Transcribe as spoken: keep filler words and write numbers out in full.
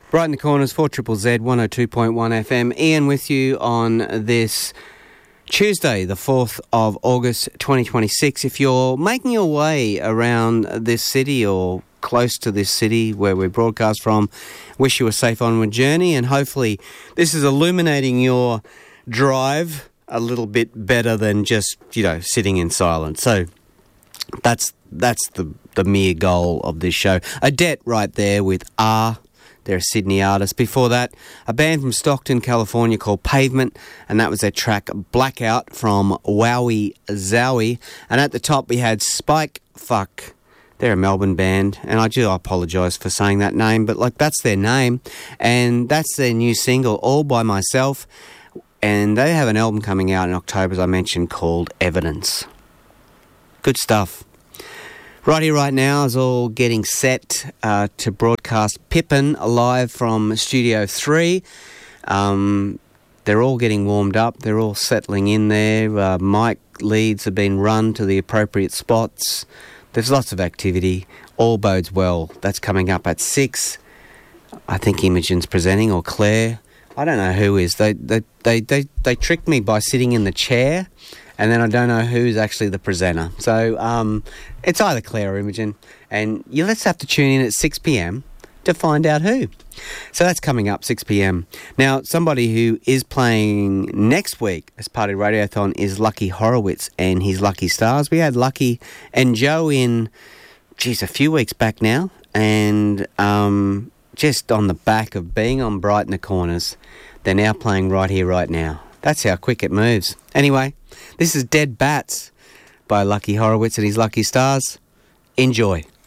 Right in the corners, four Z Z Z, one oh two point one F M. Ian with you on this Tuesday, the fourth of August, twenty twenty-six. If you're making your way around this city or close to this city where we broadcast from, wish you a safe onward journey, and hopefully this is illuminating your drive a little bit better than just, you know, sitting in silence. So that's that's the, the mere goal of this show. Adet right there with R. They're a Sydney artist. Before that, a band from Stockton, California called Pavement, and that was their track Blackout from Wowie Zowie. And at the top we had Spike Fuck. They're a Melbourne band, and I do apologise for saying that name, but like that's their name, and that's their new single, All By Myself, and they have an album coming out in October, as I mentioned, called Evidence. Good stuff. Right here, right now is all getting set uh, to broadcast Pippin live from Studio three. Um, they're all getting warmed up. They're all settling in there. Uh, mic leads have been run to the appropriate spots. There's lots of activity. All bodes well. That's coming up at six. I think Imogen's presenting, or Claire. I don't know who is. They they they they, they tricked me by sitting in the chair, and then I don't know who's actually the presenter. So um, it's either Claire or Imogen, and you let's have to tune in at six p.m. to find out who. So that's coming up, six p.m. Now, somebody who is playing next week as part of Radiothon is Lucky Horowitz and his Lucky Stars. We had Lucky and Joe in, geez, a few weeks back now, and um, just on the back of being on Bright in the Corners, they're now playing right here, right now. That's how quick it moves. Anyway, this is Dead Bats by Lucky Horowitz and his Lucky Stars. Enjoy.